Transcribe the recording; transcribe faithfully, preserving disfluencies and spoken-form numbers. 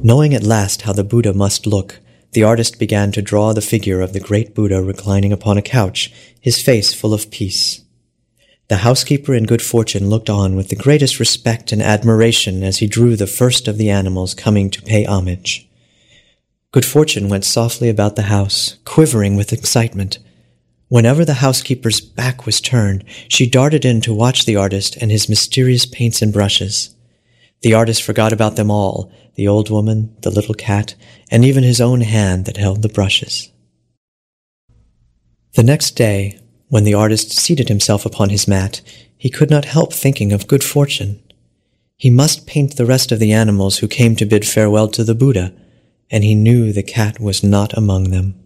Knowing at last how the Buddha must look, the artist began to draw the figure of the great Buddha reclining upon a couch, his face full of peace. The housekeeper in Good Fortune looked on with the greatest respect and admiration as he drew the first of the animals coming to pay homage. Good Fortune went softly about the house, quivering with excitement. Whenever the housekeeper's back was turned, she darted in to watch the artist and his mysterious paints and brushes. The artist forgot about them all, the old woman, the little cat, and even his own hand that held the brushes. The next day, when the artist seated himself upon his mat, he could not help thinking of Good Fortune. He must paint the rest of the animals who came to bid farewell to the Buddha, and he knew the cat was not among them.